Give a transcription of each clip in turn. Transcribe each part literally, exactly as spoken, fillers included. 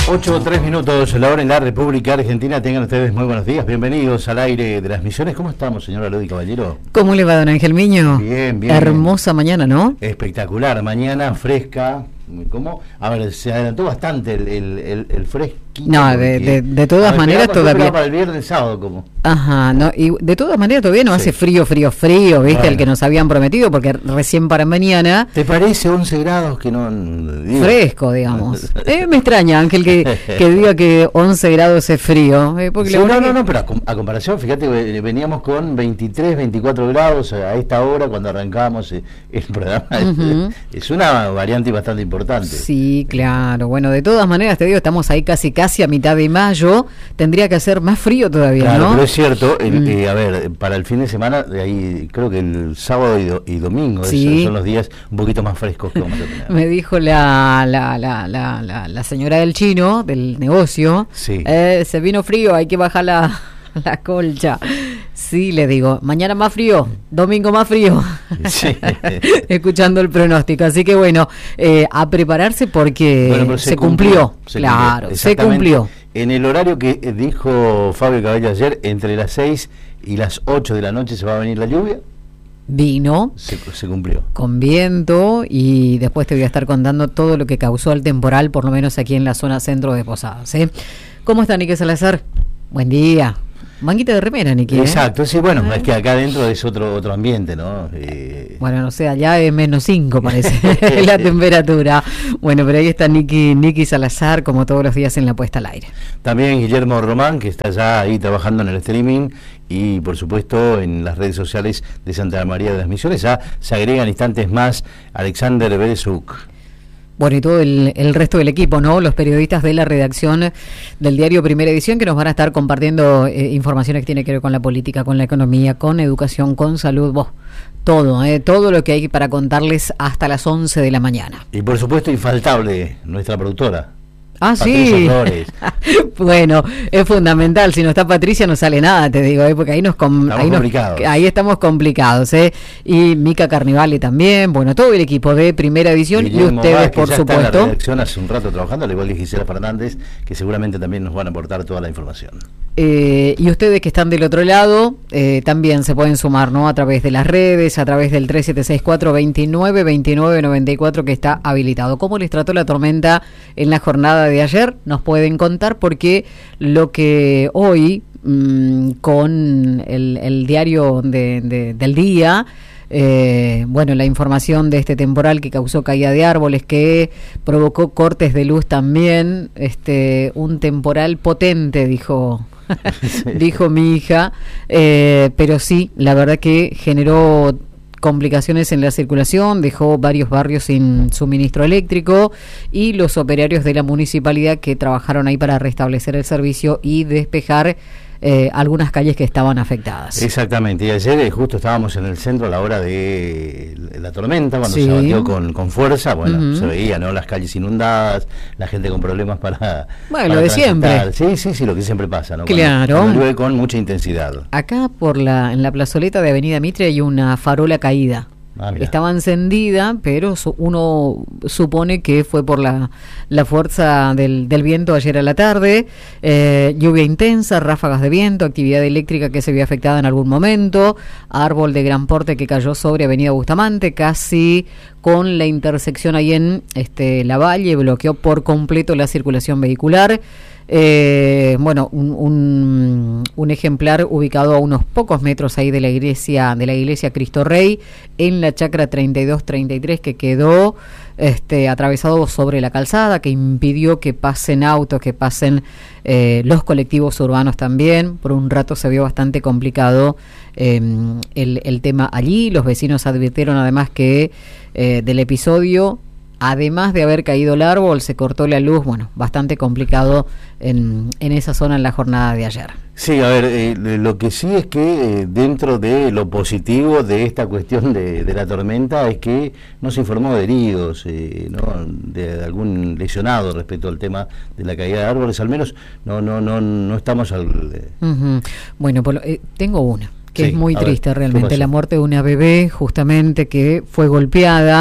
ocho o tres minutos, la hora en la República Argentina. Tengan ustedes muy buenos días, bienvenidos al aire de las misiones. ¿Cómo estamos, señora Lodi Caballero? ¿Cómo le va, don Ángel Miño? Bien, bien. Hermosa bien. Mañana, ¿no? Espectacular, mañana fresca. ¿Cómo? A ver, se adelantó bastante el, el, el, el fresquito. No, de, de, de todas ver, maneras todavía. Para el viernes, sábado, ¿cómo? Ajá, no, y de todas maneras todavía no sí. hace frío, frío, frío, ¿viste? Bueno. El que nos habían prometido, porque recién para mañana. ¿Te parece once grados que no. Digo? Fresco, digamos. eh, me extraña, Ángel, que, que diga que once grados es frío. Eh, porque sí, no, no, no, pero a, a comparación, fíjate, veníamos con veintitrés, veinticuatro grados a esta hora cuando arrancamos el programa. Uh-huh. Es una variante bastante importante. Sí, claro. Bueno, de todas maneras, te digo, estamos ahí casi, casi a mitad de mayo. Tendría que hacer más frío todavía, claro, ¿no? Pero es cierto, el, mm. eh, a ver, para el fin de semana, de ahí creo que el sábado y, do, y domingo sí. esos son los días un poquito más frescos que vamos a tener. Me dijo la la, la, la, la la señora del chino, del negocio, sí. eh, se vino frío, hay que bajar la, la colcha. Sí, le digo, mañana más frío, domingo más frío, sí. Escuchando el pronóstico. Así que bueno, eh, a prepararse porque bueno, se, se cumplió, cumplió, se claro, cumplió. se cumplió. En el horario que dijo Fabio Cabello ayer, entre las seis y las ocho de la noche se va a venir la lluvia. Vino, se, se cumplió. Con viento, y después te voy a estar contando todo lo que causó el temporal, por lo menos aquí en la zona centro de Posadas. ¿eh? ¿Cómo está, Nique Salazar? Buen día. Manguita de remera, Niki. Exacto, ¿eh? sí, bueno, es que acá adentro es otro otro ambiente, ¿no? Eh... Bueno, no sé, allá es menos cinco, parece, la temperatura. Bueno, pero ahí está Niki, Niki Salazar, como todos los días en la puesta al aire. También Guillermo Román, que está ya ahí trabajando en el streaming, y por supuesto en las redes sociales de Santa María de las Misiones. Ya se agregan instantes más Alexander Berezuk. Bueno, y todo el, el resto del equipo, ¿no? Los periodistas de la redacción del diario Primera Edición, que nos van a estar compartiendo eh, informaciones que tienen que ver con la política, con la economía, con educación, con salud, vos, todo, eh, todo lo que hay para contarles hasta las once de la mañana. Y por supuesto, infaltable, nuestra productora. Ah, Patricia sí. Flores. Bueno, es fundamental. Si no está Patricia, no sale nada, te digo, ¿eh? Porque ahí nos com- estamos ahí, nos, complicados. ahí estamos complicados, ¿eh? Y Mica Carnivale también. Bueno, todo el equipo de Primera Edición Guillermo y ustedes, Vázquez, por ya supuesto. Está en la redacción hace un rato trabajando, al igual que Gisela Fernández, que seguramente también nos van a aportar toda la información. Eh, y ustedes que están del otro lado eh, también se pueden sumar, ¿no? A través de las redes, a través del tres siete seis cuatro, veintinueve, veintinueve, noventa y cuatro, que está habilitado. ¿Cómo les trató la tormenta en la jornada de ayer? Nos pueden contar, porque lo que hoy mmm, con el, el diario de, de, del día, Eh, bueno, la información de este temporal que causó caída de árboles, que provocó cortes de luz también, este, un temporal potente, dijo sí. dijo mi hija, eh, pero sí, la verdad que generó complicaciones en la circulación, dejó varios barrios sin suministro eléctrico, y los operarios de la municipalidad que trabajaron ahí para restablecer el servicio y despejar Eh, algunas calles que estaban afectadas. Exactamente, y ayer eh, justo estábamos en el centro a la hora de la tormenta, cuando sí. se batió con, con fuerza, bueno, uh-huh. se veía, ¿no? Las calles inundadas, la gente con problemas para Bueno, para lo de transitar. siempre. Sí, sí, sí, lo que siempre pasa, ¿no? Claro. Cuando, cuando llueve con mucha intensidad. Acá por la en la plazoleta de Avenida Mitre hay una farola caída. Ah, estaba encendida, pero su, uno supone que fue por la, la fuerza del, del viento ayer a la tarde. Eh, lluvia intensa, ráfagas de viento, actividad eléctrica que se vio afectada en algún momento, árbol de gran porte que cayó sobre Avenida Bustamante, casi con la intersección ahí en este, La Valle, bloqueó por completo la circulación vehicular. Eh, bueno, un, un, un ejemplar ubicado a unos pocos metros ahí de la iglesia de la iglesia Cristo Rey, en la chacra treinta y dos treinta y tres, que quedó este, atravesado sobre la calzada, que impidió que pasen autos, que pasen eh, los colectivos urbanos también. Por un rato se vio bastante complicado eh, el, el tema allí. Los vecinos advirtieron además que eh, del episodio, además de haber caído el árbol, se cortó la luz. Bueno, bastante complicado en, en esa zona en la jornada de ayer. Sí, a ver, eh, lo que sí es que eh, dentro de lo positivo de esta cuestión de, de la tormenta es que no se informó de heridos, eh, ¿no? de, de algún lesionado respecto al tema de la caída de árboles, al menos no no no no estamos al... Eh. Uh-huh. Bueno, por lo, eh, tengo una. que sí, es muy triste ver, realmente, la muerte de una bebé justamente que fue golpeada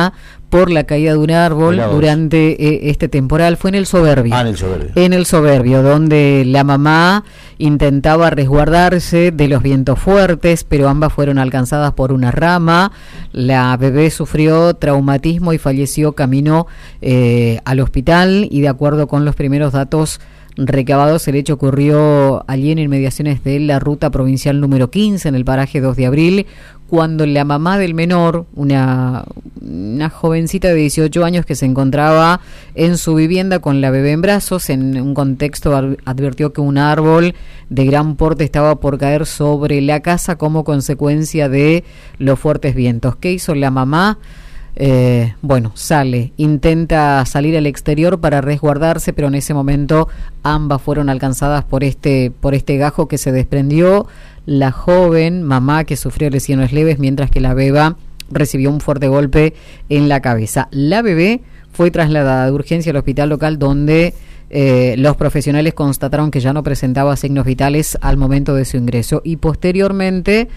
por la caída de un árbol durante eh, este temporal. Fue en el Soberbio. Ah, en el Soberbio. En el Soberbio, donde la mamá intentaba resguardarse de los vientos fuertes, pero ambas fueron alcanzadas por una rama. La bebé sufrió traumatismo y falleció camino eh, al hospital, y de acuerdo con los primeros datos recabados, el hecho ocurrió allí en inmediaciones de la ruta provincial número quince, en el paraje dos de abril, cuando la mamá del menor, una, una jovencita de dieciocho años que se encontraba en su vivienda con la bebé en brazos, en un contexto advirtió que un árbol de gran porte estaba por caer sobre la casa como consecuencia de los fuertes vientos. ¿Qué hizo la mamá? Eh, bueno, sale, intenta salir al exterior para resguardarse, pero en ese momento ambas fueron alcanzadas por este, por este gajo que se desprendió. La joven mamá que sufrió lesiones leves, mientras que la beba recibió un fuerte golpe en la cabeza. La bebé fue trasladada de urgencia al hospital local, donde eh, los profesionales constataron que ya no presentaba signos vitales al momento de su ingreso, y posteriormente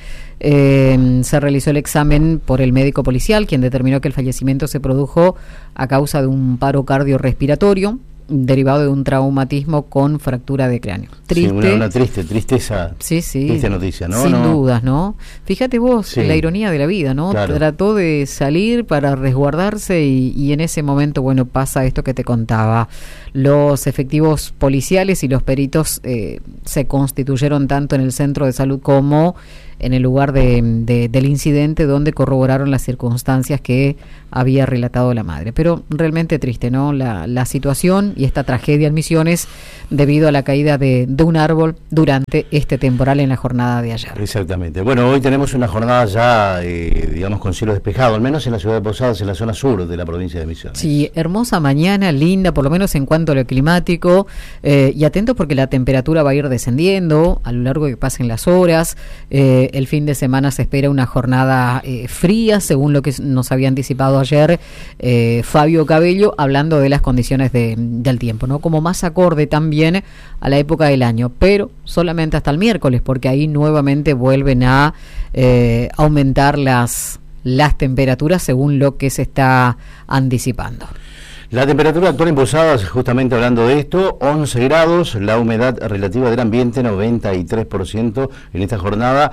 eh, se realizó el examen por el médico policial, quien determinó que el fallecimiento se produjo a causa de un paro cardiorrespiratorio derivado de un traumatismo con fractura de cráneo. Triste. Sí, una, una triste, tristeza. Sí, sí. Triste noticia, ¿no? Sin no. dudas, ¿no? Fíjate vos, sí, la ironía de la vida, ¿no? Claro. Trató de salir para resguardarse y, y en ese momento, bueno, pasa esto que te contaba. Los efectivos policiales y los peritos eh, se constituyeron tanto en el centro de salud como en el lugar de, de, del incidente, donde corroboraron las circunstancias que había relatado la madre. Pero realmente triste, ¿no? La, la situación y esta tragedia en Misiones debido a la caída de, de un árbol durante este temporal en la jornada de ayer. Exactamente. Bueno, hoy tenemos una jornada ya, eh, digamos, con cielo despejado, al menos en la ciudad de Posadas, en la zona sur de la provincia de Misiones. Sí, hermosa mañana, linda, por lo menos en cuanto a lo climático, eh, y atentos porque la temperatura va a ir descendiendo a lo largo de que pasen las horas. Eh, el fin de semana se espera una jornada eh, fría, según lo que nos había anticipado ayer eh, Fabio Cabello, hablando de las condiciones de, del tiempo, ¿no? Como más acorde también a la época del año, pero solamente hasta el miércoles, porque ahí nuevamente vuelven a eh, aumentar las, las temperaturas según lo que se está anticipando. La temperatura actual en Posadas, justamente hablando de esto, once grados, la humedad relativa del ambiente noventa y tres por ciento en esta jornada,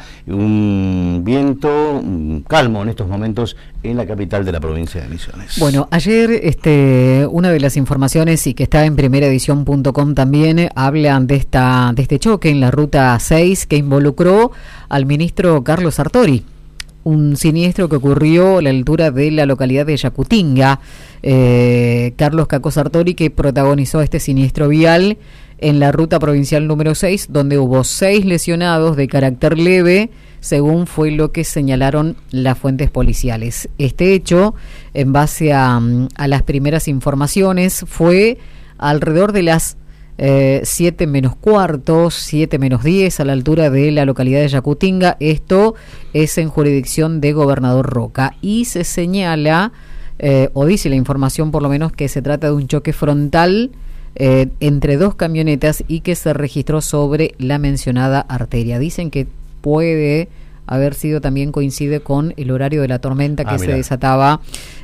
un viento calmo en estos momentos en la capital de la provincia de Misiones. Bueno, ayer este, una de las informaciones, y que está en primera edición punto com también, hablan de esta de este choque en la ruta seis que involucró al ministro Carlos Sartori. Un siniestro que ocurrió a la altura de la localidad de Yacutinga. Eh, Carlos Caco Sartori, que protagonizó este siniestro vial en la ruta provincial número seis, donde hubo seis lesionados de carácter leve, según fue lo que señalaron las fuentes policiales. Este hecho, en base a, a las primeras informaciones, fue alrededor de las Eh, siete menos cuarto, siete menos diez, a la altura de la localidad de Yacutinga. Esto es en jurisdicción de Gobernador Roca, y se señala, eh, o dice la información por lo menos, que se trata de un choque frontal eh, entre dos camionetas y que se registró sobre la mencionada arteria. Dicen que puede haber sido, también coincide con el horario de la tormenta que ah, se desataba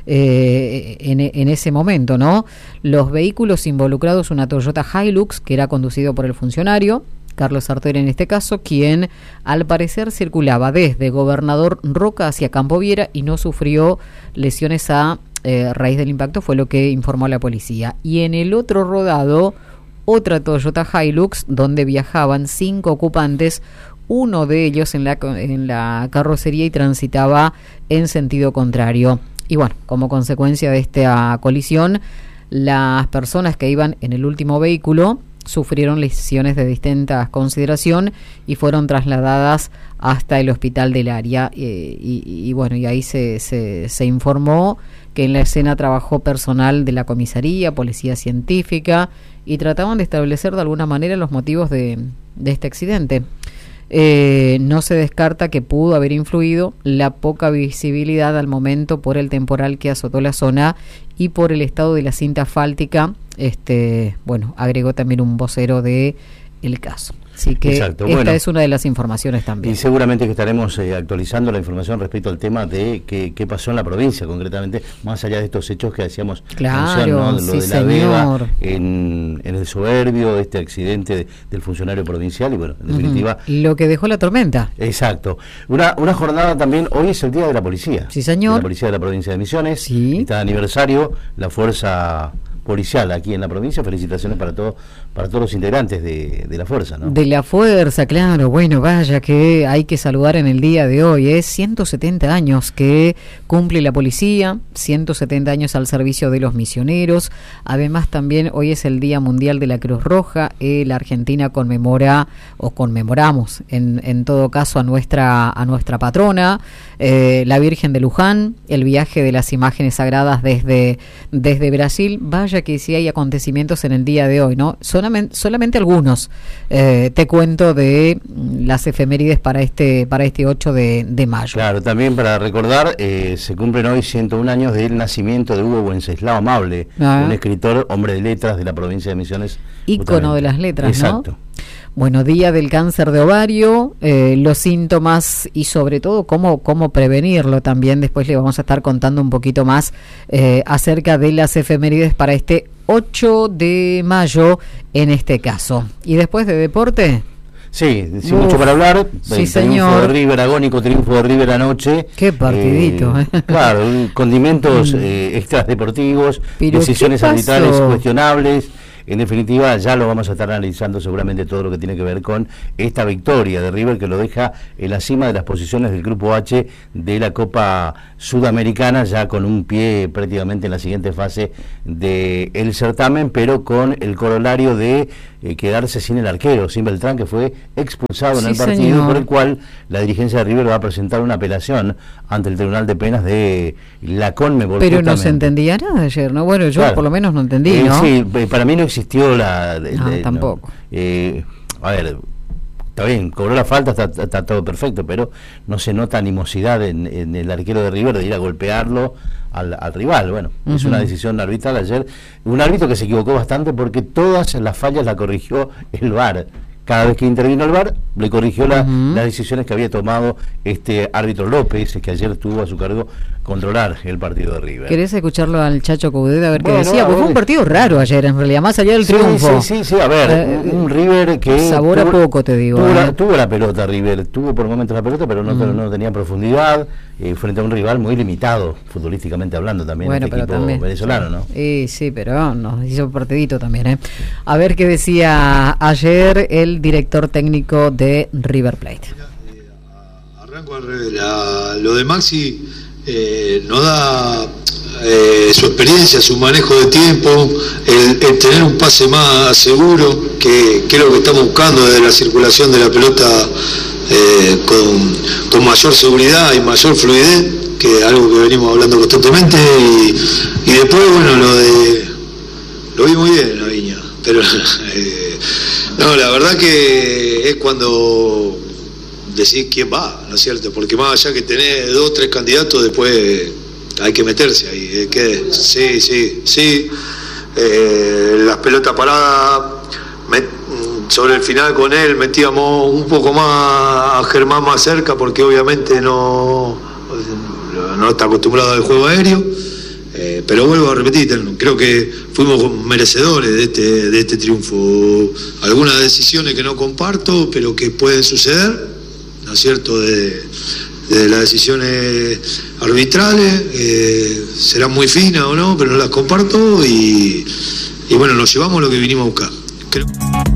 eh, en, en ese momento, ¿no? Los vehículos involucrados, una Toyota Hilux, que era conducido por el funcionario Carlos Sartori en este caso, quien al parecer circulaba desde Gobernador Roca hacia Campo Viera y no sufrió lesiones a eh, raíz del impacto, fue lo que informó la policía. Y en el otro rodado, otra Toyota Hilux, donde viajaban cinco ocupantes, uno de ellos en la, en la carrocería, y transitaba en sentido contrario. Y bueno, como consecuencia de esta colisión, las personas que iban en el último vehículo sufrieron lesiones de distinta consideración y fueron trasladadas hasta el hospital del área. Eh, y, y bueno, y ahí se, se, se informó que en la escena trabajó personal de la comisaría, policía científica, y trataban de establecer de alguna manera los motivos de, de este accidente. Eh, no se descarta que pudo haber influido la poca visibilidad al momento por el temporal que azotó la zona y por el estado de la cinta asfáltica. Este, bueno, agregó también un vocero de el caso. Así que Exacto. esta Bueno, es una de las informaciones también. Y seguramente que estaremos eh, actualizando la información respecto al tema de qué, qué pasó en la provincia, concretamente, más allá de estos hechos que hacíamos Claro, mención, ¿no? Lo sí, de la señor. Vega en, en el Soberbio, este accidente de, del funcionario provincial, y bueno, en definitiva... Uh-huh. Lo que dejó la tormenta. Exacto. Una, una jornada también, hoy es el Día de la Policía. Sí, señor. De la Policía de la Provincia de Misiones. Sí. Está de aniversario, la fuerza policial aquí en la provincia. Felicitaciones para todos para todos los integrantes de, de la fuerza, ¿no? De la fuerza, claro. Bueno, vaya que hay que saludar en el día de hoy. Es ciento setenta años que cumple la policía, ciento setenta años al servicio de los misioneros. Además, también hoy es el Día Mundial de la Cruz Roja. Eh, la Argentina conmemora, o conmemoramos, en, en todo caso, a nuestra, a nuestra patrona, eh, la Virgen de Luján, el viaje de las imágenes sagradas desde, desde Brasil. Vaya que sí hay acontecimientos en el día de hoy, ¿no? Solamente, solamente algunos eh, te cuento de las efemérides para este para este ocho de mayo. Claro, también para recordar, eh, se cumplen hoy ciento un años del nacimiento de Hugo Wenceslao Amable, ah. un escritor, hombre de letras de la provincia de Misiones. Ícono de las letras, Exacto. ¿no? Bueno, día del cáncer de ovario, eh, los síntomas y sobre todo cómo, cómo prevenirlo también. Después le vamos a estar contando un poquito más eh, acerca de las efemérides para este ocho de mayo en este caso. ¿Y después de deporte? Sí, sí, mucho para hablar. Sí, el señor. Triunfo de River, agónico triunfo de River anoche. Qué partidito. Eh, claro, condimentos eh, extras deportivos, decisiones arbitrales cuestionables. En definitiva, ya lo vamos a estar analizando seguramente todo lo que tiene que ver con esta victoria de River, que lo deja en la cima de las posiciones del Grupo H de la Copa Sudamericana, ya con un pie prácticamente en la siguiente fase del certamen, pero con el corolario de eh, quedarse sin el arquero, sin Beltrán, que fue expulsado sí, en el partido, señor. Por el cual la dirigencia de River va a presentar una apelación ante el Tribunal de Penas de la Conmebol. Pero no se entendía nada ayer, ¿no? Bueno, yo claro. por lo menos no entendí, eh, ¿no? Sí, para mí no existió la... De, no, de, tampoco. No, eh, a ver, está bien, cobró la falta, está, está todo perfecto, pero no se nota animosidad en, en el arquero de River de ir a golpearlo al, al rival. Bueno, uh-huh. es una decisión arbitral ayer. Un árbitro que se equivocó bastante porque todas las fallas la corrigió el V A R. Cada vez que intervino el V A R, le corrigió la, uh-huh. las decisiones que había tomado este árbitro López, que ayer tuvo a su cargo controlar el partido de River. ¿Querés escucharlo al Chacho Coudet a ver bueno, qué decía? Porque fue un partido raro ayer, en realidad, más allá del sí, triunfo. Sí, sí, sí, a ver, eh, un, un River que... Sabor a poco, te digo. Tuvo, eh. la, tuvo la pelota River, tuvo por momentos la pelota, pero no, uh-huh. no tenía profundidad, eh, frente a un rival muy limitado, futbolísticamente hablando también, bueno, este pero equipo también, venezolano, ¿no? Sí, sí, pero nos hizo un partidito también, ¿eh? A ver qué decía ayer el director técnico de River Plate. Arranco al revés, la, lo de Maxi eh, nos da eh, su experiencia, su manejo de tiempo, el, el tener un pase más seguro, que, que es lo que estamos buscando desde la circulación de la pelota eh, con, con mayor seguridad y mayor fluidez, que es algo que venimos hablando constantemente, y, y después, bueno, lo de lo vi muy bien en la Viña, pero eh, no, la verdad que es cuando decís quién va, ¿no es cierto? Porque más allá que tenés dos, tres candidatos, después hay que meterse ahí. ¿Qué? Sí, sí, sí. Eh, las pelotas paradas, me, sobre el final con él metíamos un poco más a Germán más cerca, porque obviamente no, no está acostumbrado al juego aéreo. Eh, pero vuelvo a repetir, creo que fuimos merecedores de este, de este triunfo. Algunas decisiones que no comparto, pero que pueden suceder, ¿no es cierto?, de, de las decisiones arbitrales, eh, serán muy finas o no, pero no las comparto, y, y bueno, nos llevamos lo que vinimos a buscar. Creo...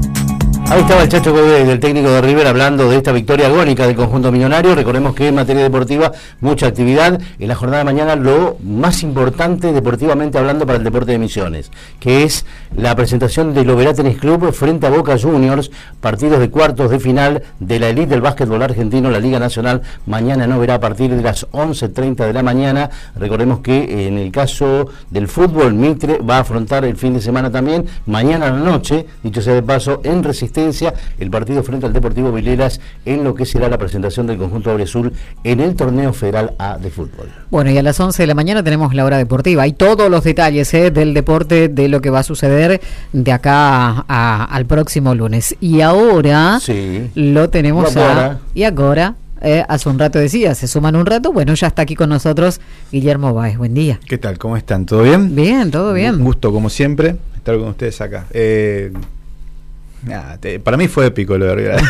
Ahí estaba el Chacho Coudet, el técnico de River, hablando de esta victoria agónica del conjunto millonario. Recordemos que en materia deportiva, mucha actividad. En la jornada de mañana, lo más importante deportivamente hablando para el deporte de Misiones, que es la presentación del Oberá Tenis Club frente a Boca Juniors, partidos de cuartos de final de la elite del básquetbol argentino, la Liga Nacional. Mañana en Oberá a partir de las once treinta de la mañana. Recordemos que en el caso del fútbol, Mitre va a afrontar el fin de semana también, mañana a la noche, dicho sea de paso, en Resistencia, asistencia el partido frente al Deportivo Vilelas en lo que será la presentación del conjunto auriazul en el Torneo Federal A de fútbol. Bueno, y a las once de la mañana tenemos la hora deportiva. Hay todos los detalles ¿eh? del deporte, de lo que va a suceder de acá a, a, al próximo lunes. Y ahora sí. lo tenemos y ahora. a... Y ahora... Eh, hace un rato decía, se suman un rato. Bueno, ya está aquí con nosotros Guillermo Báez. Buen día. ¿Qué tal? ¿Cómo están? ¿Todo bien? Bien, todo bien. Un gusto, como siempre, estar con ustedes acá. Eh, nah, te, para mí fue épico lo de Rivera.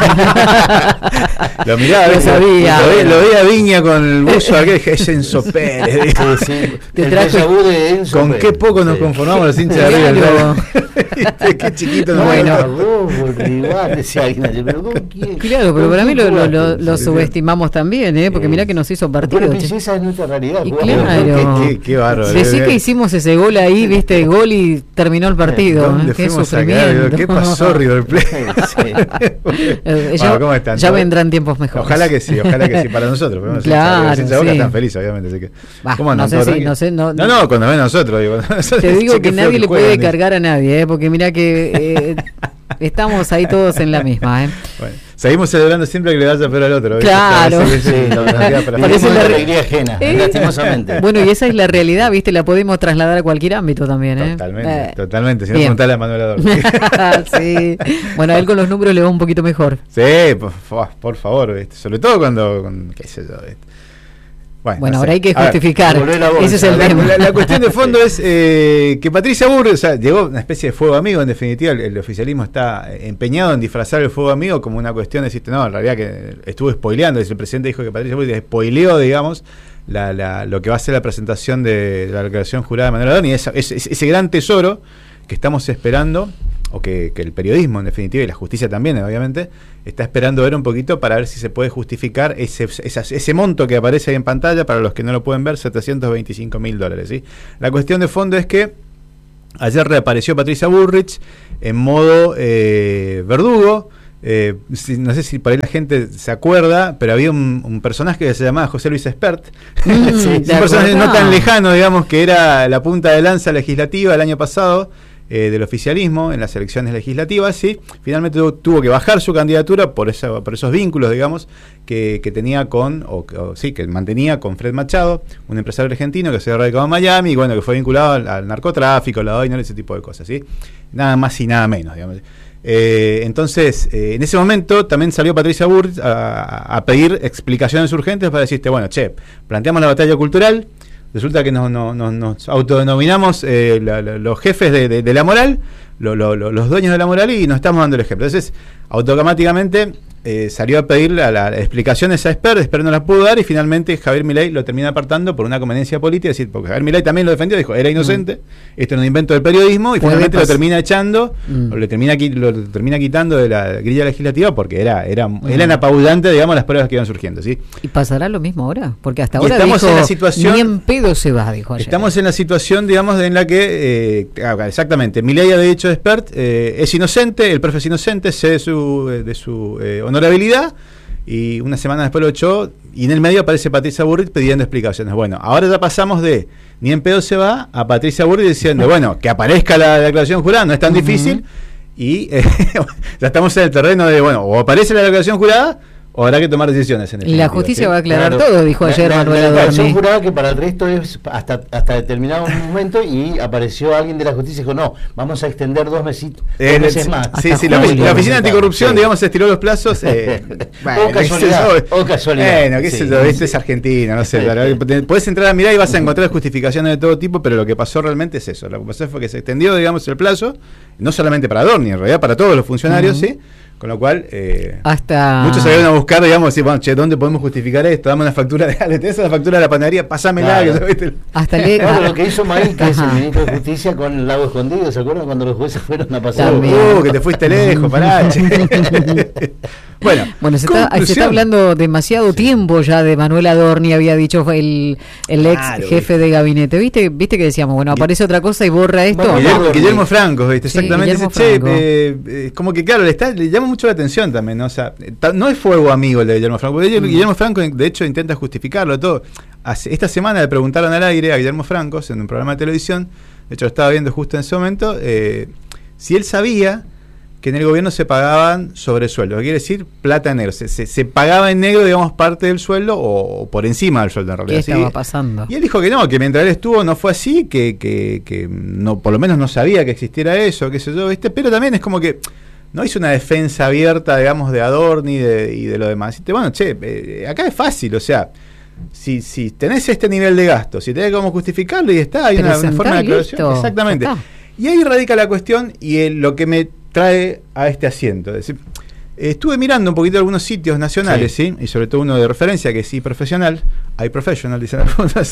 Lo miraba, lo sabía. Lo, lo veía Viña con el buzo aquel, dije, es Enzo Pérez. Sí, sí. Te el traje de Enzo con Pérez. Qué poco nos sí. conformamos los hinchas de River. Qué chiquito nos bueno. Igual, decía alguien ayer, pero ¿con quién? Claro, pero para mí lo, lo, lo, lo subestimamos también, ¿eh? Porque mirá que nos hizo partido. Pero esa es nuestra realidad. Y claro. Qué, qué, qué bárbaro. Decí que hicimos ese gol ahí, viste, gol y terminó el partido. ¿Dónde Qué fuimos a sufrimiento. caer? ¿Qué pasó River Plate? eh, ya bueno, ¿cómo están? ya vendrán tiempos mejores. Ojalá que sí, ojalá que sí para nosotros. Pero claro, los hinchas de Boca sí. están felices, obviamente. Así que, bah, ¿cómo no, andan? sé si, no sé, no, no, no, cuando ven a nosotros. Digo, nosotros te digo che, que nadie que le juegan, puede dice. cargar a nadie, ¿eh? Porque mira que eh, estamos ahí todos en la misma, ¿eh? Bueno, seguimos celebrando siempre que le vaya peor al otro. ¿viste? Claro. Sí, sí, sí, Parece Parece la la alegría ajena, ¿Eh? lastimosamente. Bueno, y esa es la realidad, ¿viste? La podemos trasladar a cualquier ámbito también, ¿eh? Totalmente, Eh, totalmente. Si no, bien. preguntale a Manuel Adorno. Sí. Bueno, a él con los números le va un poquito mejor. Sí, por, por favor, ¿viste? Sobre todo cuando, con, qué sé yo, ¿viste? Bueno, Bueno, no ahora sé. hay que A ver, justificar. Ese es el la, tema. la, la cuestión de fondo es eh, que Patricia Burri, o sea, llegó una especie de fuego amigo. En definitiva, el, el oficialismo está empeñado en disfrazar el fuego amigo como una cuestión de decir, no, en realidad que estuvo spoileando. El presidente dijo que Patricia Burri spoileó, digamos, la, la, lo que va a ser la presentación de la declaración jurada de Manuel Adorno, y esa, ese, ese gran tesoro que estamos esperando, o que, que el periodismo en definitiva y la justicia también obviamente está esperando ver un poquito para ver si se puede justificar ese, esa, ese monto que aparece ahí en pantalla. Para los que no lo pueden ver, setecientos veinticinco mil dólares, ¿sí? La cuestión de fondo es que ayer reapareció Patricia Bullrich en modo eh, verdugo. Eh, si, no sé si por ahí la gente se acuerda, pero había un, un personaje que se llamaba José Luis Espert, mm, sí, un personaje no tan lejano, digamos, que era la punta de lanza legislativa el año pasado eh, del oficialismo en las elecciones legislativas, y finalmente tuvo, tuvo que bajar su candidatura por, esa, por esos vínculos, digamos, que, que tenía con, o, o sí, que mantenía con Fred Machado, un empresario argentino que se había radicado en Miami, y bueno, que fue vinculado al, al narcotráfico, la doña, ese tipo de cosas, ¿sí? Nada más y nada menos, digamos. Eh, entonces, eh, en ese momento también salió Patricia Bullrich a, a pedir explicaciones urgentes para decirte, bueno, che, planteamos la batalla cultural, resulta que nos, nos, nos, nos autodenominamos eh, la, la, los jefes de, de, de la moral, lo, lo, lo, los dueños de la moral, y nos estamos dando el ejemplo. Entonces, automáticamente eh, salió a pedir las la, la explicaciones a Espert, Espert no las pudo dar, y finalmente Javier Milei lo termina apartando por una conveniencia política, es decir, porque Javier Milei también lo defendió, dijo, era inocente, mm. esto era un invento del periodismo, y finalmente lo termina echando, mm. o le termina, lo termina quitando de la grilla legislativa, porque era, era, mm. eran apabullantes, digamos, las pruebas que iban surgiendo, ¿sí? ¿Y pasará lo mismo ahora? Porque hasta y ahora estamos dijo, en la situación, ni en pedo se va, dijo ayer. Estamos en la situación, digamos, en la que, eh, exactamente, Milei ha dicho Espert, eh, es inocente, el profe es inocente, sé de su, de su eh, honorabilidad, y una semana después lo echó, y en el medio aparece Patricia Bullrich pidiendo explicaciones. Bueno, ahora ya pasamos de ni en pedo se va a Patricia Bullrich diciendo, bueno, que aparezca la declaración jurada, no es tan uh-huh. difícil, y eh, ya estamos en el terreno de, bueno, o aparece la declaración jurada, o habrá que tomar decisiones en el Y la justicia ¿sí? va a aclarar claro. todo, dijo la, ayer la, Manuel Adorni. La declaración Adorni. jurada que para el resto es hasta hasta determinado momento, y apareció alguien de la justicia y dijo, no, vamos a extender dos, mesitos, eh, dos meses más. Sí, sí, la, la Oficina Anticorrupción, sí. digamos, estiró los plazos. Eh, bueno, o casualidad. O casualidad. Bueno, qué sé yo, esto es Argentina, no sé. Puedes entrar a mirar y vas a encontrar justificaciones de todo tipo, pero lo que pasó realmente es eso. Lo que pasó fue que se extendió, digamos, el plazo, no solamente para Adorni, en realidad para todos los funcionarios, uh-huh. ¿sí? Con lo cual, eh, hasta muchos salieron a buscar, digamos, decir, bueno, che, ¿dónde podemos justificar esto? Dame una factura, de, ¿tenés la factura de la panadería? Pásamela. Claro. Que, hasta le... claro, lo que hizo Maíz, que es el ministro de Justicia, con el Lago Escondido, ¿se acuerdan cuando los jueces fueron a pasar? Uh, que te fuiste lejos, pará, che. Bueno, bueno se, está, se está hablando demasiado sí. tiempo ya de Manuel Adorni, había dicho el, el ex claro, jefe ¿viste? de gabinete. ¿Viste viste que decíamos, bueno, aparece otra cosa y borra esto? Bueno, Guillermo, Guillermo Franco, ¿viste? Sí, exactamente. Dice, che, eh, eh, como que claro, le, está, le llama mucho la atención también, ¿no? O sea, no es fuego amigo el de Guillermo Franco, porque mm. Guillermo Franco, de hecho, intenta justificarlo todo. Hace, esta semana le preguntaron al aire a Guillermo Franco, en un programa de televisión, de hecho lo estaba viendo justo en ese momento, eh, si él sabía que en el gobierno se pagaban sobresueldo, quiere decir plata en negro, se, se, se pagaba en negro, digamos, parte del sueldo o, o por encima del sueldo en realidad. ¿Qué ¿sí? estaba pasando? Y él dijo que no, que mientras él estuvo no fue así, que, que, que no, por lo menos no sabía que existiera eso, qué sé yo, ¿viste? Pero también es como que no hizo una defensa abierta, digamos, de Adorni y de, y de lo demás. Y bueno, che, eh, acá es fácil, o sea, si, si tenés este nivel de gasto, si tenés cómo justificarlo y está, hay una, una forma de aclaración. Exactamente. Y ahí radica la cuestión y el, lo que me trae a este asiento. Es decir, eh, estuve mirando un poquito algunos sitios nacionales, sí. ¿sí? Y sobre todo uno de referencia, que es iProfesional, iProfessional, dicen algunos.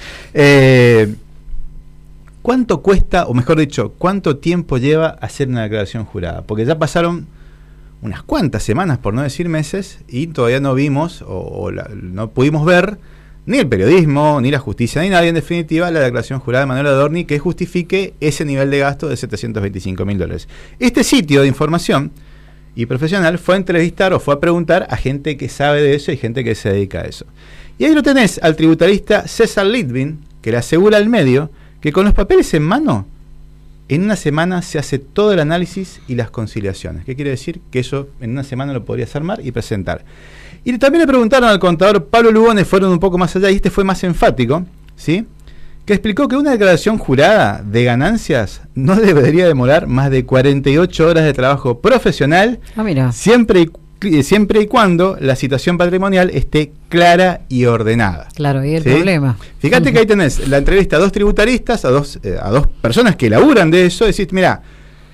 eh, ¿Cuánto cuesta, o mejor dicho, cuánto tiempo lleva hacer una declaración jurada? Porque ya pasaron unas cuantas semanas, por no decir meses, y todavía no vimos, o, o la, no pudimos ver, ni el periodismo, ni la justicia, ni nadie, en definitiva, la declaración jurada de Manuel Adorni que justifique ese nivel de gasto de setecientos veinticinco mil dólares. Este sitio de información y profesional fue a entrevistar o fue a preguntar a gente que sabe de eso y gente que se dedica a eso. Y ahí lo tenés al tributarista César Litvin, que le asegura al medio que con los papeles en mano, en una semana se hace todo el análisis y las conciliaciones. ¿Qué quiere decir? Que eso en una semana lo podrías armar y presentar. Y también le preguntaron al contador Pablo Lugones, fueron un poco más allá, y este fue más enfático, ¿sí? Que explicó que una declaración jurada de ganancias no debería demorar más de cuarenta y ocho horas de trabajo profesional, ah, mira. siempre y, siempre y cuando la situación patrimonial esté clara y ordenada. Claro, y el ¿sí? problema. Fíjate uh-huh. que ahí tenés la entrevista a dos tributaristas, a dos, eh, a dos personas que laburan de eso, decís, mira,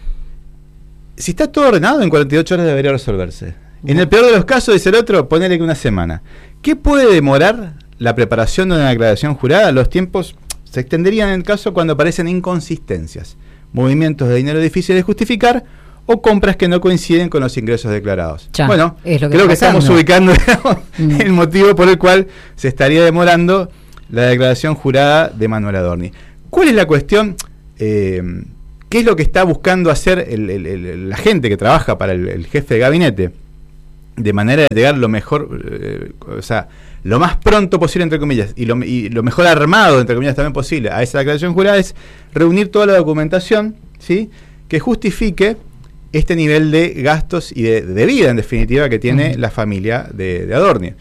si está todo ordenado, en cuarenta y ocho horas debería resolverse. En el peor de los casos, dice el otro, ponele que una semana. ¿Qué puede demorar la preparación de una declaración jurada? Los tiempos se extenderían en el caso cuando aparecen inconsistencias, movimientos de dinero difíciles de justificar o compras que no coinciden con los ingresos declarados. Ya, bueno, es lo que creo que pasando. Estamos ubicando mm. el motivo por el cual se estaría demorando la declaración jurada de Manuel Adorni. ¿Cuál es la cuestión? Eh, ¿Qué es lo que está buscando hacer el, el, el, la gente que trabaja para el, el jefe de gabinete? De manera de llegar lo mejor, eh, o sea, lo más pronto posible, entre comillas, y lo, y lo mejor armado, entre comillas, también posible, a esa declaración jurada, es reunir toda la documentación, ¿sí? Que justifique este nivel de gastos y de, de vida, en definitiva, que tiene uh-huh. la familia de, de Adorni.